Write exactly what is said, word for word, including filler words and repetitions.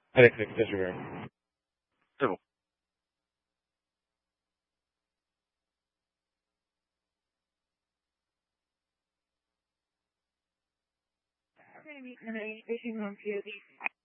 Allez, écoutez, je vais... C'est bon. I'm going to meet in the fishing room for you.